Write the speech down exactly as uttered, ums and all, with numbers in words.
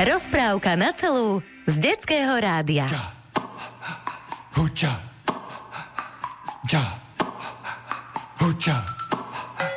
Rozprávka na celú z Detského rádia. Ča, huča, ča, huča.